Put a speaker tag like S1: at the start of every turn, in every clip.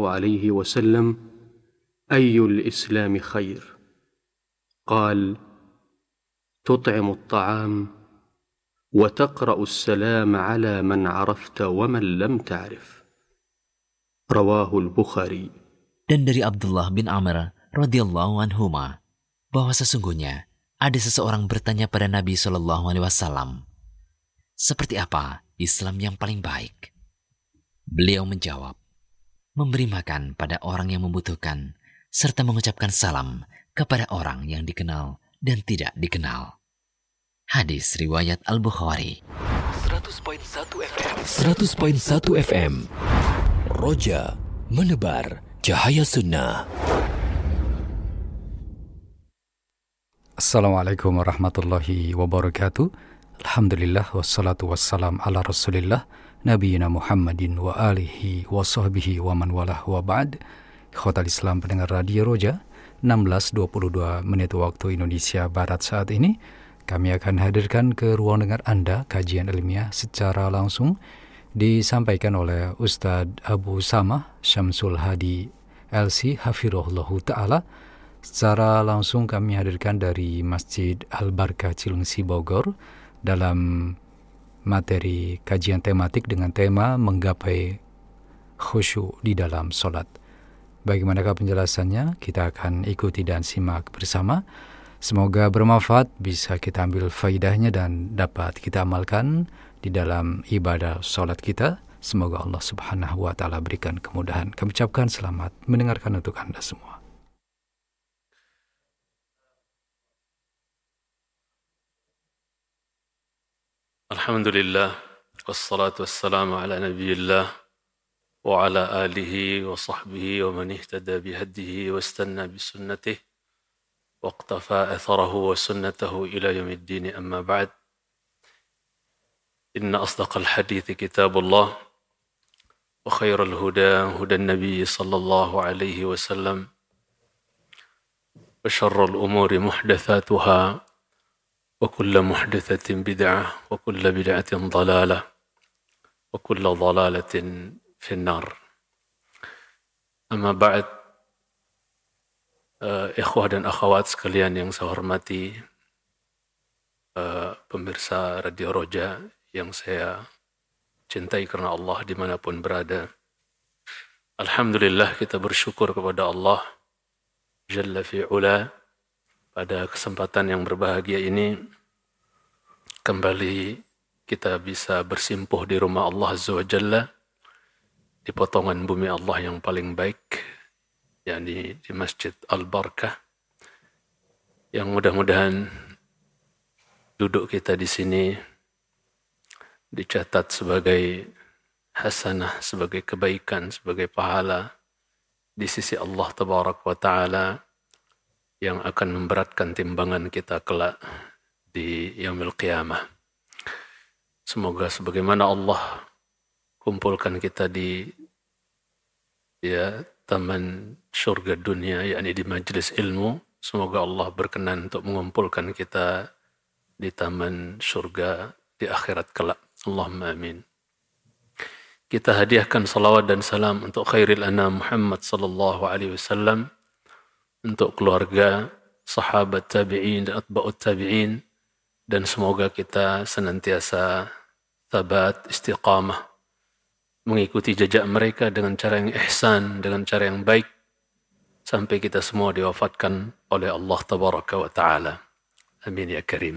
S1: عليه وسلم: أي الإسلام خير؟ قال: تطعم الطعام وتقرأ السلام على من عرفت ومن لم تعرف. رواه البخاري.
S2: Dan dari Abdullah bin Amr radhiyallahu anhuma bahwa sesungguhnya ada seseorang bertanya pada Nabi SAW, seperti apa Islam yang paling baik? Beliau menjawab, memberi makan pada orang yang membutuhkan, serta mengucapkan salam kepada orang yang dikenal dan tidak dikenal. Hadis riwayat Al-Bukhari.
S3: 100.1 FM Roja menebar cahaya sunnah.
S4: Assalamualaikum warahmatullahi wabarakatuh. Alhamdulillah wassalatu wassalam ala rasulillah nabiyina Muhammadin wa alihi wa sahbihi wa man walah wa ba'd. Ikhwatal Islam pendengar Radio Roja, 16.22 menit waktu Indonesia Barat saat ini. Kami akan hadirkan ke ruang dengar Anda kajian ilmiah secara langsung disampaikan oleh Ustadz Abu Samah Syamsul Hadi LC Hafirullahu Ta'ala. Secara langsung kami hadirkan dari Masjid Al-Barkah Cilengsi Bogor dalam materi kajian tematik dengan tema menggapai khusyuk di dalam sholat. Bagaimanakah penjelasannya? Kita akan ikuti dan simak bersama. Semoga bermanfaat, bisa kita ambil faidahnya dan dapat kita amalkan di dalam ibadah sholat kita. Semoga Allah Subhanahu wa Ta'ala berikan kemudahan. Kami ucapkan selamat mendengarkan untuk Anda semua.
S5: Alhamdulillah, wassalatu wassalamu ala nabiyillah wa ala alihi wa sahbihi wa man ihtada bihadihi wa istanna bisunnatih wa iqtafa atharahu wa sunnatahu ila yaumiddin, amma ba'd. Inna asdaqal hadithi kitabullah wa khairal huda hudan nabiy sallallahu alaihi wasallam wa syarrul umuri muhdatsatuha wa kullu muhdatsatin bid'ah wa kullu bid'atin dhalalah wa kullu dhalalatin finnar. Amma ba'd. Ikhwah dan akhwat sekalian yang saya hormati, pemirsa Radio Roja yang saya cintai karena Allah dimanapun berada. Alhamdulillah, kita bersyukur kepada Allah Jalla fi'ula pada kesempatan yang berbahagia ini kembali kita bisa bersimpuh di rumah Allah Azza wa Jalla, di potongan bumi Allah yang paling baik, yakni di Masjid Al-Barkah, yang mudah-mudahan duduk kita di sini dicatat sebagai hasanah, sebagai kebaikan, sebagai pahala di sisi Allah Tabarak wa Ta'ala yang akan memberatkan timbangan kita kelak di Yaumil Qiyamah. Semoga sebagaimana Allah kumpulkan kita di taman surga dunia, yakni di majlis ilmu, semoga Allah berkenan untuk mengumpulkan kita di taman surga di akhirat kelak. Allahumma amin. Kita hadiahkan salawat dan salam untuk khairil anam Muhammad sallallahu alaihi wasallam, untuk keluarga, sahabat tabi'in dan atba'ut tabi'in, dan semoga kita senantiasa tabat, istiqamah, mengikuti jejak mereka dengan cara yang ihsan, dengan cara yang baik, sampai kita semua diwafatkan oleh Allah Tabaraka wa Ta'ala. Amin ya Karim.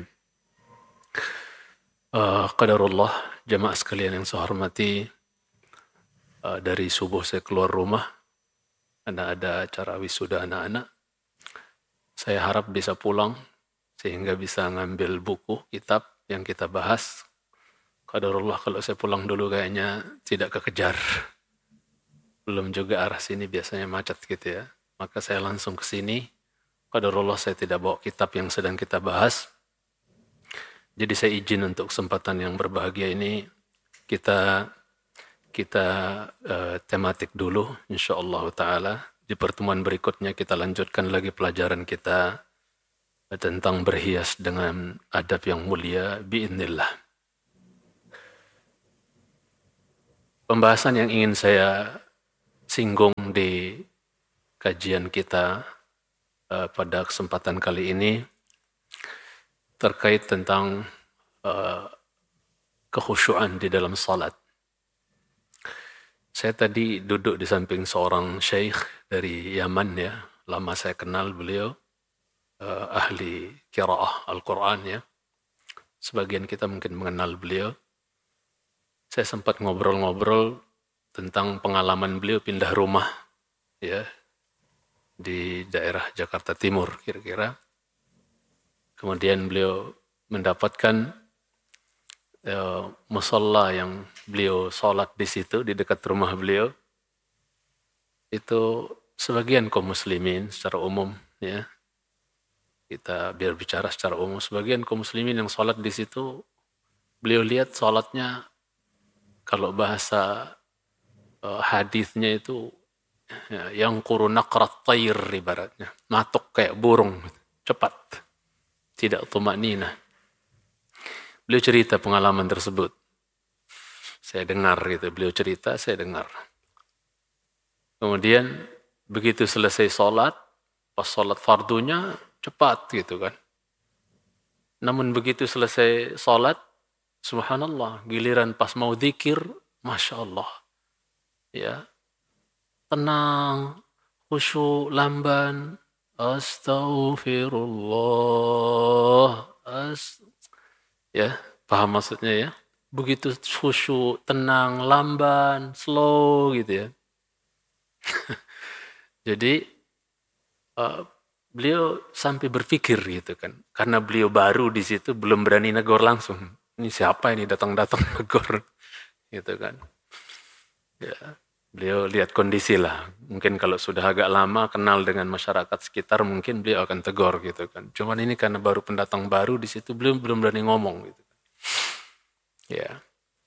S5: Qadarullah, jamaah sekalian yang saya hormati, dari subuh saya keluar rumah karena ada acara wisuda anak-anak. Saya harap bisa pulang sehingga bisa ngambil buku, kitab yang kita bahas. Qadarullah, kalau saya pulang dulu kayaknya tidak kekejar. Belum juga arah sini biasanya macet gitu ya. Maka saya langsung ke sini. Qadarullah, saya tidak bawa kitab yang sedang kita bahas. Jadi saya izin untuk kesempatan yang berbahagia ini kita tematik dulu insyaallah taala. Di pertemuan berikutnya kita lanjutkan lagi pelajaran kita tentang berhias dengan adab yang mulia biiznillah. Pembahasan yang ingin saya singgung di kajian kita pada kesempatan kali ini terkait tentang kekhusyuan di dalam salat. Saya tadi duduk di samping seorang syekh dari Yaman ya, lama saya kenal beliau, ahli qiraah Al-Quran ya. Sebagian kita mungkin mengenal beliau. Saya sempat ngobrol-ngobrol tentang pengalaman beliau pindah rumah ya di daerah Jakarta Timur kira-kira. Kemudian beliau mendapatkan musalla yang beliau sholat di situ, di dekat rumah beliau, itu sebagian kaum muslimin secara umum, ya, kita biar bicara secara umum, sebagian kaum muslimin yang sholat di situ, beliau lihat sholatnya, kalau bahasa hadisnya itu, ya, yang naqrat tayr ibaratnya, matuk kayak burung, cepat, tidak tumakninah. Beliau cerita pengalaman tersebut. Saya dengar gitu, beliau cerita, saya dengar. Kemudian begitu selesai sholat, pas sholat fardunya cepat gitu kan. Namun begitu selesai sholat, subhanallah, giliran pas mau dzikir, masya Allah, ya, tenang, khusyuk, lamban, astaghfirullah, ya, paham maksudnya ya? Begitu khusyuk, tenang, lamban, slow gitu ya. Jadi beliau sampai berpikir gitu kan, karena beliau baru di situ belum berani negor langsung. Ini siapa ini datang-datang negor gitu kan? Ya, beliau lihat kondisi lah. Mungkin kalau sudah agak lama kenal dengan masyarakat sekitar, mungkin beliau akan tegur gitu kan. Cuman ini karena baru pendatang baru di situ, beliau belum berani ngomong gitu. Ya.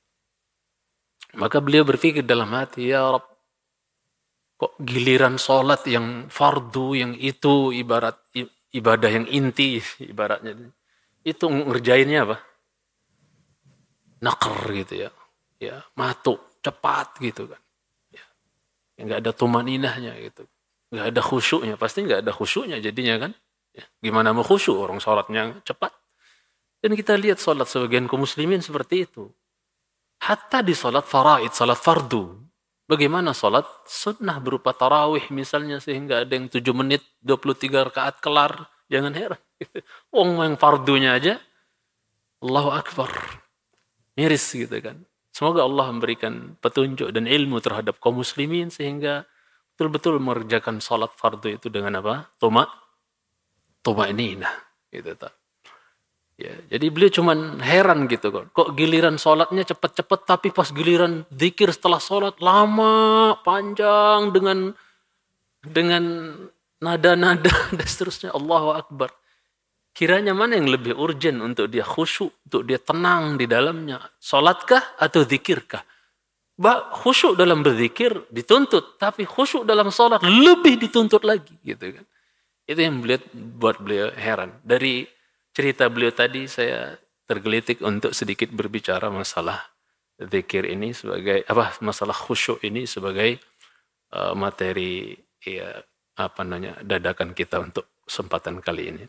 S5: Maka beliau berpikir dalam hati, ya Rabb, kok giliran sholat yang fardu, yang itu ibadah yang inti, ibaratnya itu ngerjainnya apa? Nakar gitu ya. Ya, matuk, cepat gitu kan. Ya. Nggak ada tumaninahnya gitu. Nggak ada khusyuknya, pasti nggak ada khusyuknya jadinya kan. Ya. Gimana mau khusyuk orang sholatnya cepat? Dan kita lihat sholat sebagian kaum muslimin seperti itu. Hatta di sholat faraid, sholat fardu. Bagaimana sholat sunnah berupa tarawih misalnya, sehingga ada yang 7 menit, 23 rakaat kelar. Jangan heran. Yang fardunya aja, Allahu Akbar. Miris gitu kan. Semoga Allah memberikan petunjuk dan ilmu terhadap kaum muslimin, sehingga betul-betul mengerjakan sholat fardu itu dengan apa? Tuma'ninah. Gitu tak. Ya, jadi beliau cuman heran gitu kok giliran sholatnya cepat-cepat, tapi pas giliran zikir setelah sholat lama, panjang dengan nada-nada dan seterusnya. Allahu Akbar. Kiranya mana yang lebih urgent untuk dia khusyuk, untuk dia tenang di dalamnya? Sholatkah atau zikirkah? Khusyuk dalam berzikir dituntut, tapi khusyuk dalam sholat lebih dituntut lagi, gitu kan? Itu yang buat beliau heran. Dari cerita beliau tadi saya tergelitik untuk sedikit berbicara masalah zikir ini sebagai masalah khusyuk ini sebagai materi ya dadakan kita untuk kesempatan kali ini.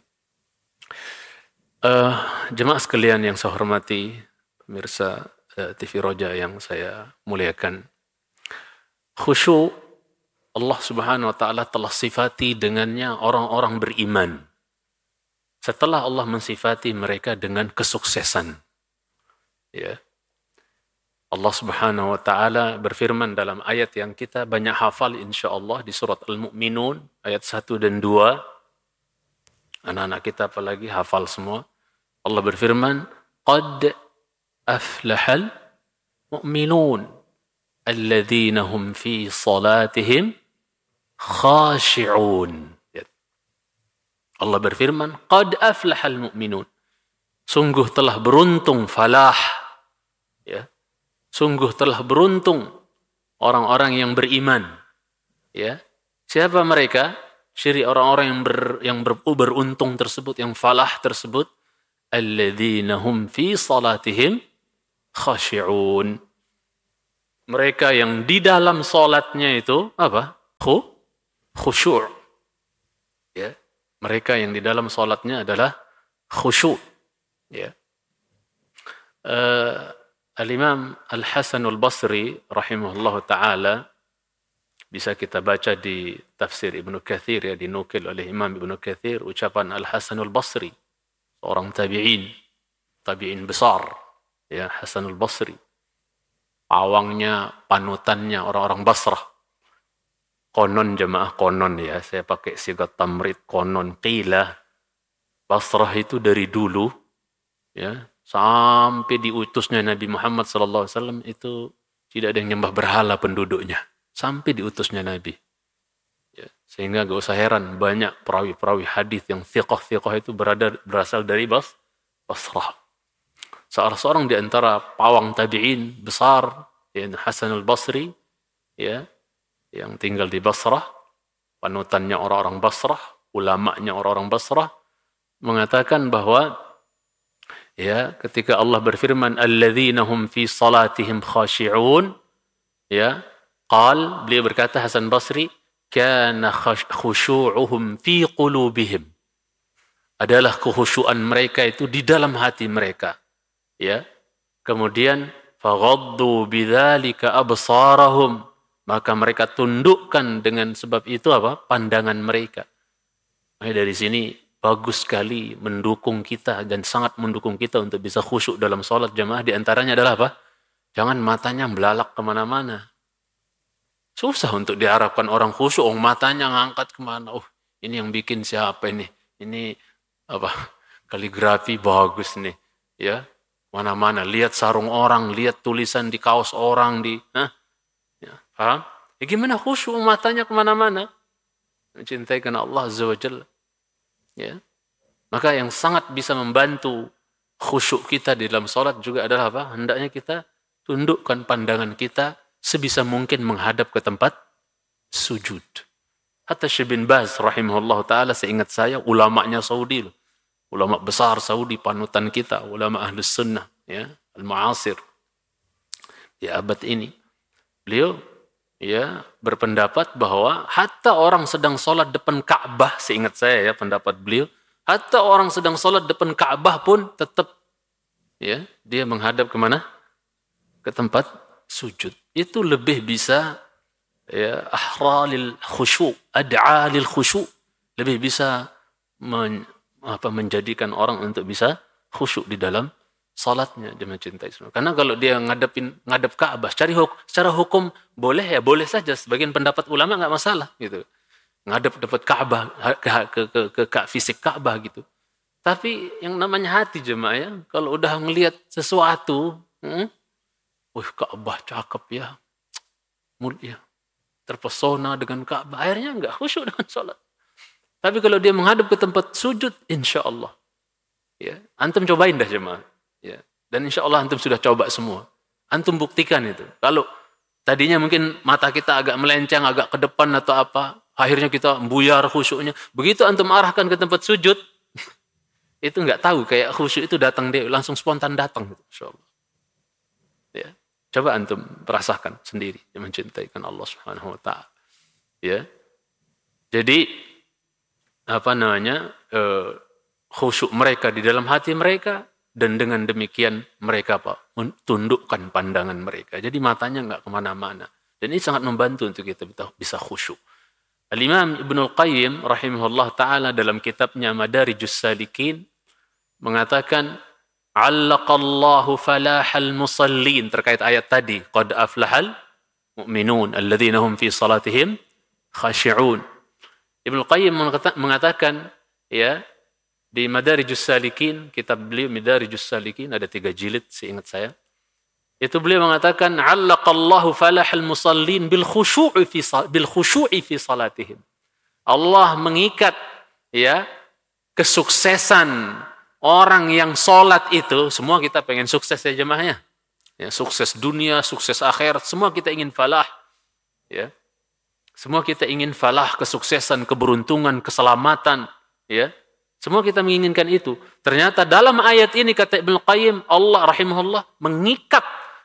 S5: Jemaah sekalian yang saya hormati, pemirsa TV Roja yang saya muliakan, khusyuk Allah Subhanahu wa taala telah sifati dengannya orang-orang beriman. Setelah Allah mensifati mereka dengan kesuksesan. Ya. Allah Subhanahu wa taala berfirman dalam ayat yang kita banyak hafal insyaallah di surat Al-Mu'minun ayat 1 dan 2. Anak-anak kita apalagi hafal semua. Allah berfirman, "Qad aflahal mu'minun alladzina hum fi salatihim khashi'un." Allah berfirman, "Qad aflahal mu'minun." Sungguh telah beruntung, falah. Ya. Sungguh telah beruntung orang-orang yang beriman. Ya. Siapa mereka? Ciri orang-orang yang beruntung tersebut, yang falah tersebut, alladzina hum fi salatihim khashi'un. mereka yang di dalam salatnya itu apa? Khusyuk. Ya. Mereka yang di dalam salatnya adalah khusyuk. Ya. Al-Imam Al-Hasan Al-Basri rahimahullah ta'ala, bisa kita baca di tafsir Ibnu Katsir, ya, dinukil oleh Imam Ibnu Katsir ucapan Al-Hasan Al-Basri, seorang tabi'in besar, ya, Hasan Al-Basri, awangnya, panutannya orang-orang Basrah. Konon jemaah, konon ya, saya pakai sigat tamrid, konon qila, Basrah itu dari dulu, ya, sampai diutusnya Nabi Muhammad SAW itu tidak ada yang nyembah berhala penduduknya. Sampai diutusnya Nabi. Ya, sehingga gak usah heran banyak perawi-perawi hadis yang thiqah itu berasal dari Basrah. Seorang di antara pawang tabi'in besar, ya, Hasan Al-Basri, ya, yang tinggal di Basrah, panutannya orang-orang Basrah, ulamanya orang-orang Basrah, mengatakan bahwa, ya, ketika Allah berfirman alladzina hum fi salatihim khashi'un, ya, beliau berkata, Hasan Basri, kana khusyu'uhum fi qulubihim, adalah kekhusyuan mereka itu di dalam hati mereka, ya. Kemudian faghaddu bidzalika absarahum, maka mereka tundukkan dengan sebab itu apa? Pandangan mereka. Dari sini bagus sekali mendukung kita dan sangat mendukung kita untuk bisa khusyuk dalam sholat jamaah. Di antaranya adalah apa? Jangan matanya belalak kemana-mana. Susah untuk diharapkan orang khusyuk, matanya ngangkat kemana. Ini yang bikin siapa ini? Ini apa? Kaligrafi bagus nih, ya. Mana-mana lihat sarung orang, lihat tulisan di kaos orang ya, paham? Ya, gimana khusyuk matanya kemana-mana? Mencintai karena Allah Azza wa Jalla. Ya. Maka yang sangat bisa membantu khusyuk kita di dalam sholat juga adalah apa? Hendaknya kita tundukkan pandangan kita sebisa mungkin menghadap ke tempat sujud. Hatta Syekh bin Baz rahimahullah ta'ala, seingat saya, ulamanya Saudi loh. Ulama besar Saudi, panutan kita, ulama Ahlus Sunnah, ya, al-mu'asir di abad ini. Beliau, ya, berpendapat bahwa hatta orang sedang sholat depan Ka'bah, seingat saya, ya, pendapat beliau, hatta orang sedang sholat depan Ka'bah pun tetap, ya, dia menghadap kemana? Ke tempat sujud. Itu lebih bisa, ya, ahra lil khusyuk, ad'a lil khusyuk, lebih bisa menjadikan orang untuk bisa khusyuk di dalam salatnya. Dia mencintai Islam. Karena kalau dia ngadep Ka'bah, secara hukum boleh, ya boleh saja, sebagian pendapat ulama nggak masalah gitu. Ngadep dapat Ka'bah, ke fisik Ka'bah gitu. Tapi yang namanya hati jemaah, ya, kalau udah ngelihat sesuatu, Ka'bah cakep ya, mulia, terpesona dengan Ka'bah, akhirnya nggak khusyuk dengan salat. Tapi kalau dia menghadap ke tempat sujud, insya Allah, ya, antum cobain dah jemaah, ya, dan insya Allah antum sudah coba semua. Antum buktikan itu. Kalau tadinya mungkin mata kita agak melenceng, agak ke depan atau apa, akhirnya kita buyar khusyuknya. Begitu antum arahkan ke tempat sujud, itu nggak tahu, kayak khusyuk itu datang dia langsung spontan datang, insya Allah. Ya, coba antum merasakan sendiri, yang mencintaikan Allah Subhanahu Wa Taala. Ya, jadi khusyuk mereka di dalam hati mereka, dan dengan demikian mereka tundukkan pandangan mereka. Jadi matanya nggak kemana-mana. Dan ini sangat membantu untuk kita bisa khusyuk. Al-Imam Ibnul Qayyim rahimahullah ta'ala dalam kitabnya Madarijus Salikin mengatakan, allaqallahu falahal musallin, terkait ayat tadi, qad aflahal mu'minun alladzina hum fi salatihim khashi'un. Ibnu Qayyim mengatakan, ya, di Madarijus Salikin, kitab beliau Madarijus Salikin, ada 3 jilid seingat saya. Itu beliau mengatakan, allaqallahu falahal musallin bil khushu'i fi salatihim. Allah mengikat, ya, kesuksesan orang yang sholat itu. Semua kita pengen sukses ya jemaahnya. Ya, sukses dunia, sukses akhirat, semua kita ingin falah. Ya. Semua kita ingin falah, kesuksesan, keberuntungan, keselamatan, ya. Semua kita menginginkan itu. Ternyata dalam ayat ini kata Ibnu Qayyim, Allah rahimahullah mengikat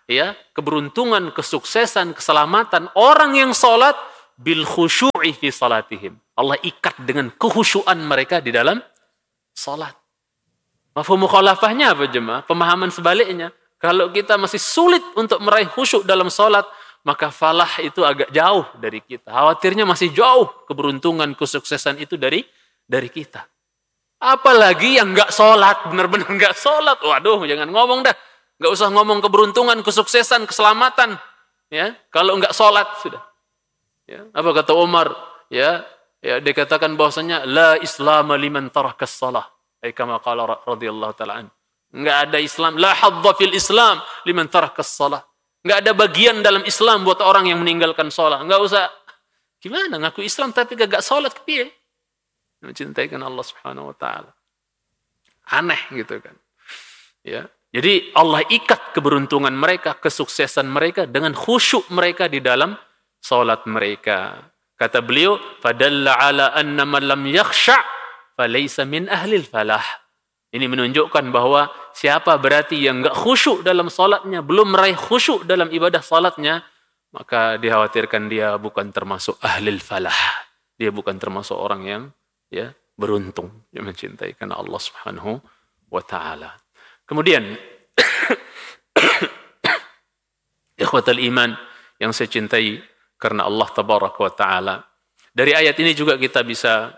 S5: ya, keberuntungan, kesuksesan, keselamatan orang yang salat bil khusyu'i fi salatihim. Allah ikat dengan kekhusyuan mereka di dalam salat. Mafhum mukhalafahnya apa jemaah? Pemahaman sebaliknya. Kalau kita masih sulit untuk meraih khusyuk dalam salat, maka falah itu agak jauh dari kita. Khawatirnya masih jauh keberuntungan, kesuksesan itu dari kita. Apalagi yang nggak sholat, benar-benar nggak sholat. Waduh, jangan ngomong dah. Nggak usah ngomong keberuntungan, kesuksesan, keselamatan. Ya, kalau nggak sholat sudah. Ya, apa kata Umar? Ya, dikatakan bahwasanya la Islam liman tarakas shalah. Kama qala radhiyallahu taala an. Nggak ada Islam, la hadza fil Islam liman tarakas shalah. Nggak ada bagian dalam Islam buat orang yang meninggalkan sholat. Nggak usah, gimana ngaku Islam tapi gak sholat, kepiye? Mencintaikan Allah Subhanahu wa taala. Aneh gitu kan. Ya. Jadi Allah ikat keberuntungan mereka, kesuksesan mereka dengan khusyuk mereka di dalam sholat mereka. Kata beliau, fadalla ala anna man lam yakhsha' falaysa min ahlil falah. Ini menunjukkan bahwa siapa berarti yang enggak khusyuk dalam salatnya, belum meraih khusyuk dalam ibadah salatnya, maka dikhawatirkan dia bukan termasuk ahlul falah. Dia bukan termasuk orang yang beruntung, yang mencintai karena Allah Subhanahu wa taala. Kemudian ikhwatal iman yang saya cintai karena Allah tabaraka wa taala. Dari ayat ini juga kita bisa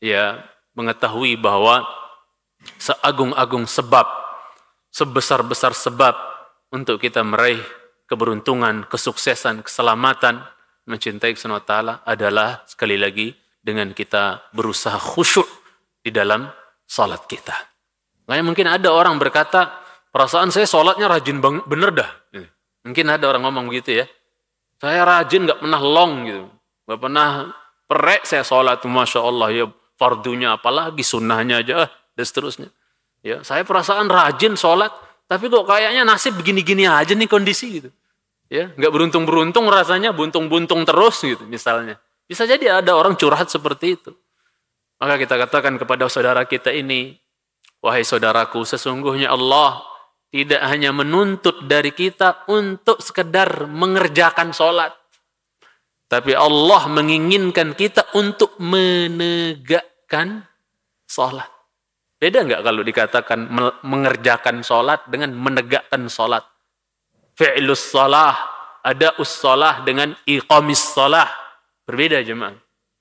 S5: mengetahui bahwa seagung-agung sebab, sebesar-besar sebab untuk kita meraih keberuntungan, kesuksesan, keselamatan, mencintai Allah Ta'ala adalah sekali lagi dengan kita berusaha khusyuk di dalam salat kita. Makanya mungkin ada orang berkata, perasaan saya salatnya rajin bener dah. Mungkin ada orang ngomong begitu ya. Saya rajin, gak pernah long gitu. Gak pernah perek saya salat, Masya Allah ya, fardunya apalagi, sunnahnya aja, dan seterusnya. Ya, saya perasaan rajin sholat, tapi kok kayaknya nasib begini-gini aja nih kondisi gitu. Ya, nggak beruntung-beruntung rasanya, buntung-buntung terus gitu misalnya. Bisa jadi ada orang curhat seperti itu. Maka kita katakan kepada saudara kita ini, wahai saudaraku, sesungguhnya Allah tidak hanya menuntut dari kita untuk sekedar mengerjakan sholat, tapi Allah menginginkan kita untuk menegakkan sholat. Beda nggak kalau dikatakan mengerjakan sholat dengan menegakkan sholat? Fi'lus sholah, ada'us sholah dengan iqamis sholah. Berbeda jemaah.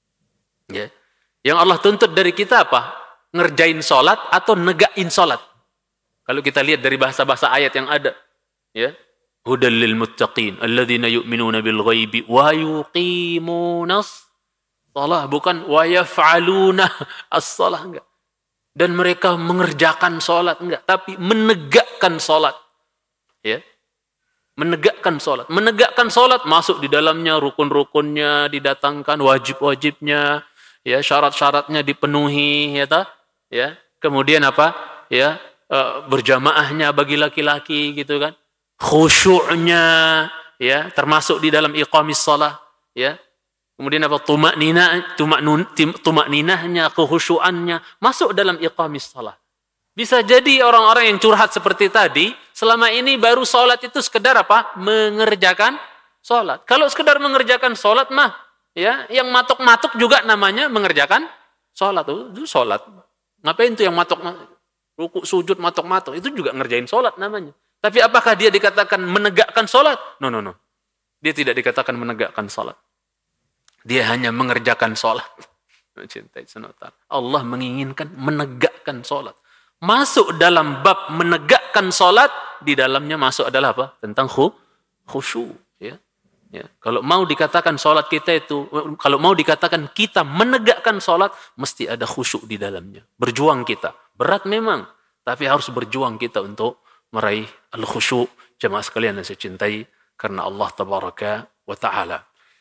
S5: Ya. Yang Allah tuntut dari kita apa? Ngerjain sholat atau negakin sholat? Kalau kita lihat dari bahasa-bahasa ayat yang ada. Ya. Hudal lil muttaqin, alladzina yu'minuna bil ghaibi wa yuqimunas sholah. Bukan wa yaf'aluna as-sholah, enggak. Dan mereka mengerjakan sholat, enggak, tapi menegakkan sholat. Ya. Menegakkan sholat. Menegakkan sholat masuk di dalamnya rukun-rukunnya didatangkan, wajib-wajibnya, ya, syarat-syaratnya dipenuhi, ya. Kemudian apa? Ya, berjamaahnya bagi laki-laki gitu kan. Khusyuknya, ya, termasuk di dalam iqamis shalah, ya. Kemudian apa? Tumakninahnya, kekhusyuannya masuk dalam iqamis shalah. Bisa jadi orang-orang yang curhat seperti tadi, selama ini baru sholat itu sekedar apa? Mengerjakan sholat. Kalau sekedar mengerjakan sholat mah, ya, yang matuk-matuk juga namanya mengerjakan sholat. Itu sholat. Ngapain itu yang matuk-matuk? Rukuk, sujud, matuk-matuk. Itu juga ngerjain sholat namanya. Tapi apakah dia dikatakan menegakkan sholat? No. Dia tidak dikatakan menegakkan sholat. Dia hanya mengerjakan sholat. Mencintai Allah. Allah menginginkan menegakkan sholat. Masuk dalam bab menegakkan sholat, di dalamnya masuk adalah apa? Tentang khusyuk. Ya. Kalau mau dikatakan sholat kita itu, kalau mau dikatakan kita menegakkan sholat, mesti ada khusyuk di dalamnya. Berjuang kita. Berat memang, tapi harus berjuang kita untuk meraih al-khusyuk. Jemaah sekalian yang saya cintai, karena Allah tabaraka wa ta'ala.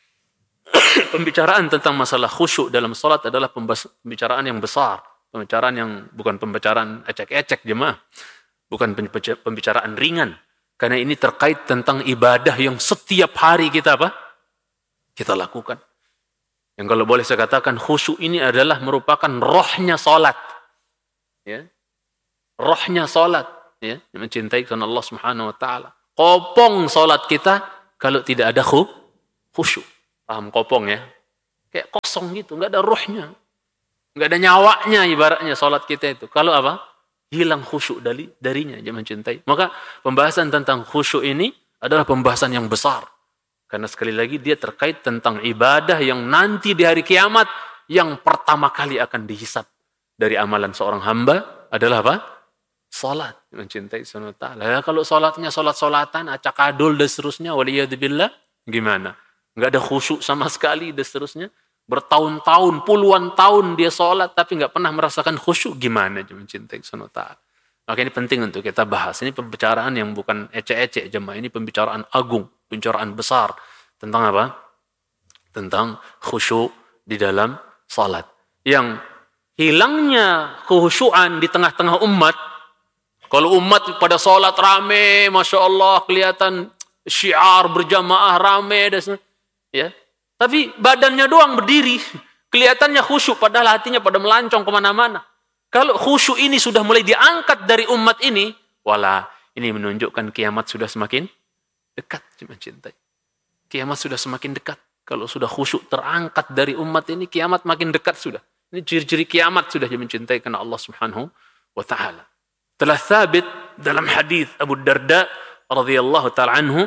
S5: Pembicaraan tentang masalah khusyuk dalam salat adalah pembicaraan yang besar, pembicaraan yang bukan pembicaraan ecek-ecek jemaah, bukan pembicaraan ringan, karena ini terkait tentang ibadah yang setiap hari kita lakukan. Yang kalau boleh saya katakan khusyuk ini adalah merupakan rohnya salat, ya, rohnya salat, ya, mencintai karena Allah Subhanahu Wa Taala. Kopong sholat kita kalau tidak ada khusyuk. Paham kopong ya? Kayak kosong gitu, nggak ada ruhnya. Nggak ada nyawanya ibaratnya sholat kita itu. Kalau apa? Hilang khusyuk darinya, jangan mencintai. Maka pembahasan tentang khusyuk ini adalah pembahasan yang besar. Karena sekali lagi dia terkait tentang ibadah yang nanti di hari kiamat yang pertama kali akan dihisab dari amalan seorang hamba adalah apa? Salat. Mencintai Subhanahu wa ta'ala. Ya, kalau salatnya salat-salatan, acak-adul dan seterusnya, waliyadzubillah, gimana? Nggak ada khusyuk sama sekali dan seterusnya. Bertahun-tahun, puluhan tahun dia salat tapi nggak pernah merasakan khusyuk, gimana? Mencintai Subhanahu wa ta'ala. Maka ini penting untuk kita bahas. Ini pembicaraan yang bukan ecek-ecek jemaah. Ini pembicaraan agung, pembicaraan besar. Tentang apa? Tentang khusyuk di dalam salat. Yang hilangnya khusyuan di tengah-tengah umat. Kalau umat pada salat rame, Masya Allah, kelihatan syiar berjamaah rame. Ya. Tapi badannya doang berdiri. Kelihatannya khusyuk, padahal hatinya pada melancong kemana-mana. Kalau khusyuk ini sudah mulai diangkat dari umat ini, wala, ini menunjukkan kiamat sudah semakin dekat. Mencintai. Kiamat sudah semakin dekat. Kalau sudah khusyuk terangkat dari umat ini, kiamat makin dekat sudah. Ini ciri-ciri kiamat sudah mencintai karena Allah Subhanahu wa ta'ala. Telah thabit dalam hadis Abu Darda radhiyallahu ta'ala anhu.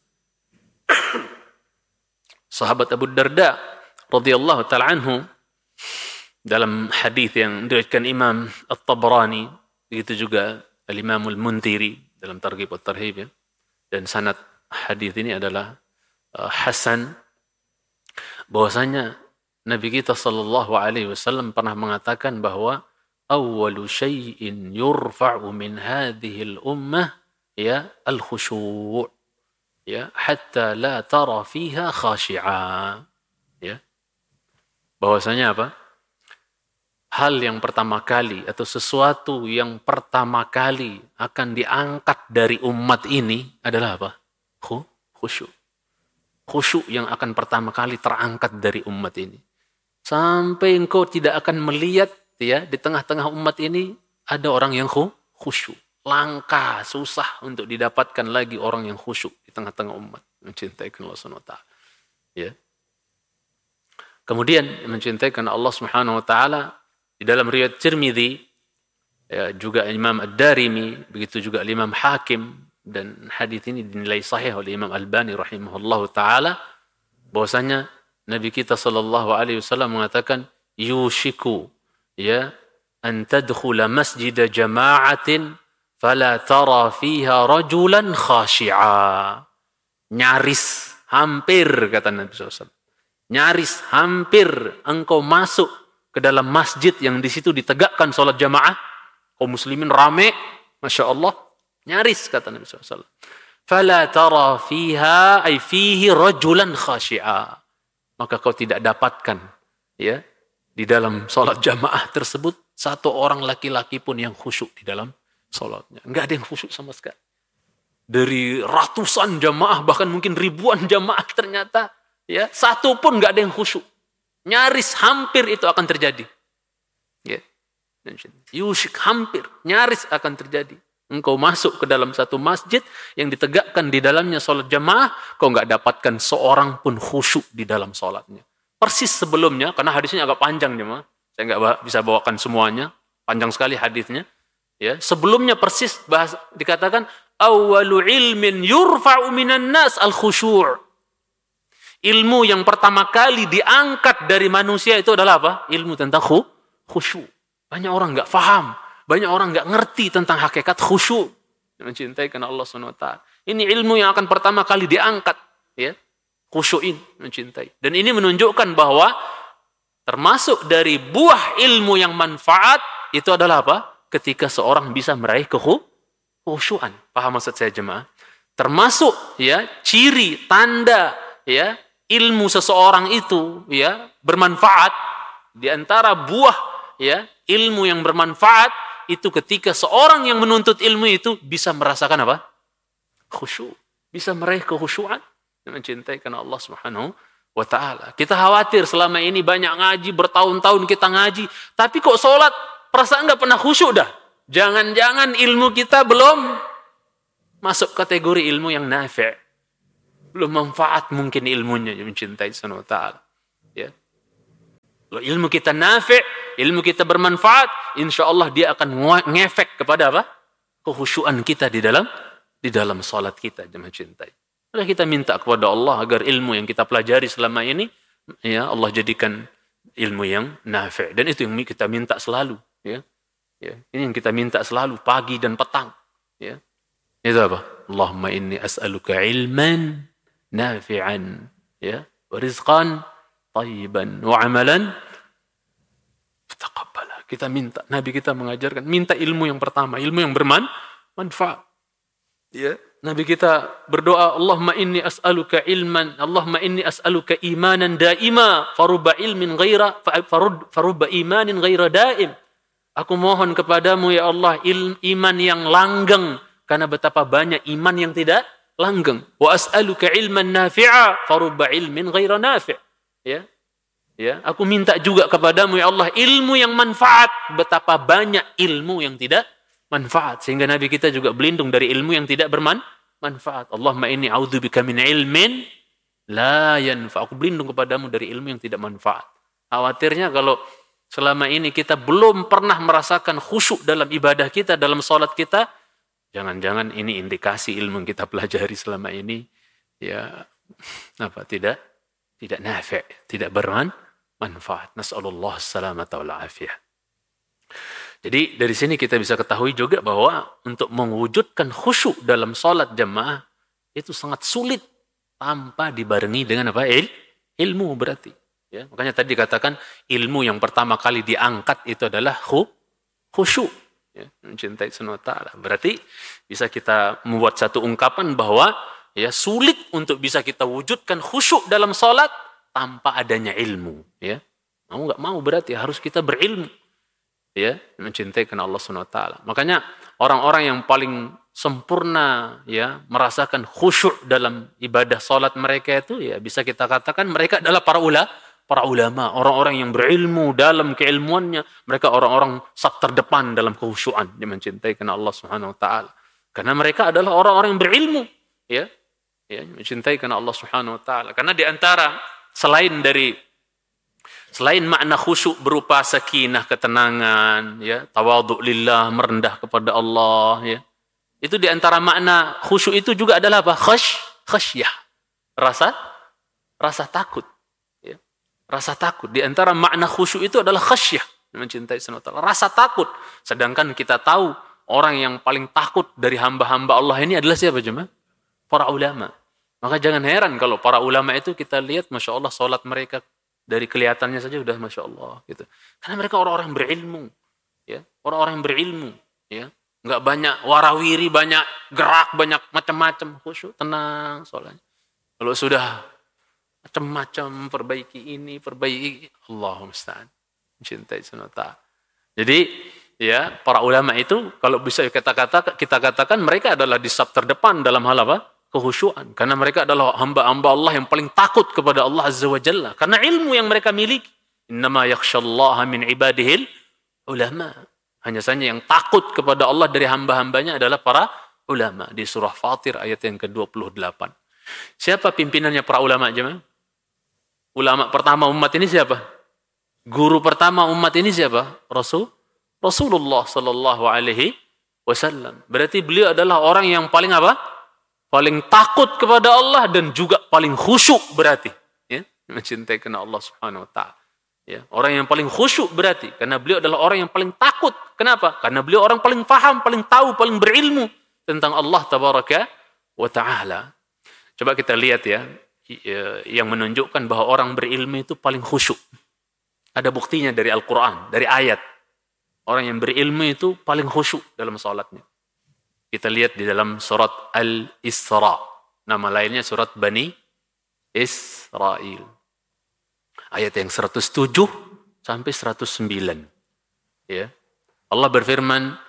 S5: Sahabat Abu Darda radhiyallahu ta'ala anhu dalam hadis yang diriwayatkan Imam At-Tabrani, begitu juga Al-Imam Al-Mundhiri dalam Targhib At-Tarhib ya. Dan sanad hadis ini adalah hasan, bahwasanya Nabi kita sallallahu alaihi wasallam pernah mengatakan bahwa awwalu syai'in yurfa'u min hadhihi al-ummah ya al-khusyu' ya hatta la tara fiha khashi'a. Ya. Bahwasanya apa? Hal yang pertama kali atau sesuatu yang pertama kali akan diangkat dari umat ini adalah apa? Khusyuk. Khusyuk yang akan pertama kali terangkat dari umat ini. Sampai engkau tidak akan melihat ya di tengah-tengah umat ini ada orang yang khusyuk. Langka, susah untuk didapatkan lagi orang yang khusyuk di tengah-tengah umat. Mencintai Allah Subhanahu wa ta'ala. Ya. Kemudian mencintai Allah Subhanahu wa ta'ala di dalam riwayat Tirmidzi, ya, juga Imam Ad-Darimi, begitu juga Imam Hakim, dan hadis ini dinilai sahih oleh Imam Albani rahimahullahu taala, bahwasanya Nabi kita sallallahu alaihi wasallam mengatakan yushiku ya an tadkhula masjid jama'atin fala tara fiha rajulan khashi'a. Nyaris hampir, kata Nabi SAW, nyaris hampir engkau masuk ke dalam masjid yang di situ ditegakkan sholat jamaah, kaum muslimin rame, Masya Allah, nyaris, kata Nabi SAW. Fala tara fiha ay fihi rajulan khashi'a. Maka kau tidak dapatkan ya di dalam sholat jamaah tersebut satu orang laki-laki pun yang khusyuk di dalam sholatnya. Enggak ada yang khusyuk sama sekali. Dari ratusan jamaah, bahkan mungkin ribuan jamaah, ternyata ya satu pun enggak ada yang khusyuk. Nyaris hampir itu akan terjadi. Ya. Yushik, hampir, nyaris akan terjadi. Engkau masuk ke dalam satu masjid yang ditegakkan di dalamnya sholat jamaah, kau enggak dapatkan seorang pun khusyuk di dalam sholatnya. Persis sebelumnya, karena hadisnya agak panjang jemaah, saya enggak bisa bawakan semuanya, panjang sekali hadisnya. Ya, sebelumnya persis dikatakan awwalu ilmin yurfa'u minan nas al-khusyu'. Ilmu yang pertama kali diangkat dari manusia itu adalah apa? Ilmu tentang khusyuk. Banyak orang enggak faham, banyak orang enggak ngerti tentang hakikat khusyuk. Mencintai karena Allah Subhanahu wa ta'ala. Ini ilmu yang akan pertama kali diangkat, ya. Khusyuin, mencintai. Dan ini menunjukkan bahwa termasuk dari buah ilmu yang manfaat itu adalah apa? Ketika seorang bisa meraih kekhusyuan. Paham maksud saya jemaah? Termasuk ya ciri tanda ya ilmu seseorang itu ya bermanfaat. Di antara buah ya ilmu yang bermanfaat itu ketika seorang yang menuntut ilmu itu bisa merasakan apa? Khusyuk, bisa meraih kekhusyuan, mencintai karena Allah Subhanahu wa ta'ala. Kita khawatir selama ini banyak ngaji, bertahun-tahun kita ngaji, tapi kok sholat perasaan nggak pernah khusyuk dah. Jangan-jangan ilmu kita belum masuk kategori ilmu yang nafi'. Belum manfaat mungkin ilmunya yang mencintai Subhanahu wa ta'ala. Ya. Kalau ilmu kita nafi', ilmu kita bermanfaat, insya Allah dia akan ngefek kepada apa? Kekhusyuan kita di dalam salat kita, jemaah cintai. Maka kita minta kepada Allah agar ilmu yang kita pelajari selama ini, ya Allah jadikan ilmu yang nafi'. Dan itu yang kita minta selalu. Ya. Ya. Ini yang kita minta selalu, pagi dan petang. Ya. Itu apa? Allahumma inni as'aluka ilman nafi'an, ya, wa rizqan thayyiban, wa amalan taqabbala. Kita minta, Nabi kita mengajarkan, minta ilmu yang pertama, ilmu yang bermanfaat. Ya. Nabi kita berdoa, Allahumma inni as'aluka ilman, Allahumma inni as'aluka imanan daima, farubba ilmin ghaira, farubba imanin ghaira daim. Aku mohon kepadamu ya Allah iman yang langgeng, karena betapa banyak iman yang tidak langgeng. Wa as'aluka ilman nafi'a, farubba ilmin ghaira nafi'. Ya. Ya, aku minta juga kepadamu ya Allah ilmu yang manfaat, betapa banyak ilmu yang tidak manfaat, sehingga Nabi kita juga berlindung dari ilmu yang tidak bermanfaat. Allahumma inni a'udzubika min ilmin la yanfa'. Aku berlindung kepadamu dari ilmu yang tidak manfaat. Khawatirnya kalau selama ini kita belum pernah merasakan khusyuk dalam ibadah kita, dalam salat kita, jangan-jangan ini indikasi ilmu yang kita pelajari selama ini ya apa tidak nafi', tidak bermanfaat. Nas'alullah salamata wal afiyah. Jadi dari sini kita bisa ketahui juga bahwa untuk mewujudkan khusyuk dalam salat jamaah itu sangat sulit tanpa dibarengi dengan apa? Ilmu berarti. Ya, makanya tadi dikatakan ilmu yang pertama kali diangkat itu adalah khusyuk. Ya, mencintai Subhanahu wa ta'ala. Berarti bisa kita membuat satu ungkapan bahwa ya sulit untuk bisa kita wujudkan khusyuk dalam salat tanpa adanya ilmu. Ya, mau nggak mau berarti harus kita berilmu. Ya, mencintai karena Allah Subhanahu wa ta'ala. Makanya orang-orang yang paling sempurna ya merasakan khusyuk dalam ibadah salat mereka itu ya bisa kita katakan mereka adalah para ulama, orang-orang yang berilmu dalam keilmuannya, mereka orang-orang saf terdepan dalam kekhusyuan, dia mencintai karena Allah Subhanahu wa taala. Karena mereka adalah orang-orang yang berilmu, ya. Ya, mencintai karena Allah Subhanahu wa taala. Karena di antara selain makna khusyuk berupa sakinah, ketenangan, ya, tawadhu lillah, merendah kepada Allah, ya. Itu di antara makna khusyuk itu juga adalah apa? Khasyah. Rasa takut. Rasa takut. Di antara makna khusyuk itu adalah khasyah. Mencintai Subhanahu wa ta'ala. Rasa takut. Sedangkan kita tahu orang yang paling takut dari hamba-hamba Allah ini adalah siapa jemaah? Para ulama. Maka jangan heran kalau para ulama itu kita lihat Masya Allah salat mereka dari kelihatannya saja sudah Masya Allah. Gitu. Karena mereka orang-orang berilmu. Ya, orang-orang yang berilmu. Ya. Nggak banyak warawiri, banyak gerak, banyak macam-macam. Khusyuk, tenang salatnya. Kalau sudah macam-macam, perbaiki ini, perbaiki Allahumma musta'an. Mencintai sunnah. Jadi ya para ulama itu kalau bisa kita katakan mereka adalah di saf terdepan dalam hal apa? Kekhusyuan. Karena mereka adalah hamba-hamba Allah yang paling takut kepada Allah Azza wa Jalla. Karena ilmu yang mereka miliki. Innama yakhshallaha min ibadihil ulama. Hanya saja yang takut kepada Allah dari hamba-hambanya adalah para ulama. Di surah Fatir ayat yang ke-28. Siapa pimpinannya para ulama jemaah? Ulama pertama umat ini siapa? Guru pertama umat ini siapa? Rasulullah sallallahu alaihi wasallam. Berarti beliau adalah orang yang paling apa? Paling takut kepada Allah dan juga paling khusyuk berarti, ya, mencintai karena Allah Subhanahu wa taala. Ya, orang yang paling khusyuk berarti karena beliau adalah orang yang paling takut. Kenapa? Karena beliau orang paling paham, paling tahu, paling berilmu tentang Allah tabaraka wa taala. Coba kita lihat ya, yang menunjukkan bahwa orang berilmu itu paling khusyuk. Ada buktinya dari Al-Quran, dari ayat. Orang yang berilmu itu paling khusyuk dalam salatnya. Kita lihat di dalam surat Al-Isra. Nama lainnya surat Bani Israel. Ayat yang 107 sampai 109. Ya. Allah berfirman,